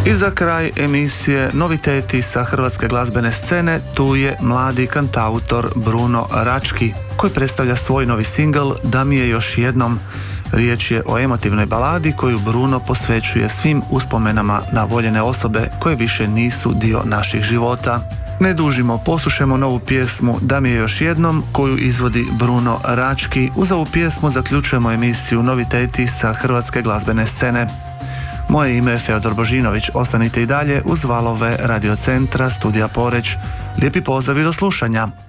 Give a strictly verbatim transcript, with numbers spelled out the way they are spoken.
I za kraj emisije noviteti sa hrvatske glazbene scene, tu je mladi kantautor Bruno Rački, koji predstavlja svoj novi singl Da mi je još jednom. Riječ je o emotivnoj baladi koju Bruno posvećuje svim uspomenama na voljene osobe koje više nisu dio naših života. Ne dužimo, poslušajmo novu pjesmu Da mi je još jednom koju izvodi Bruno Rački. Uz ovu pjesmu zaključujemo emisiju noviteti sa hrvatske glazbene scene. Moje ime je Feodor Božinović, ostanite i dalje uz valove radiocentra Studija Poreč. Lijepi pozdrav i do slušanja.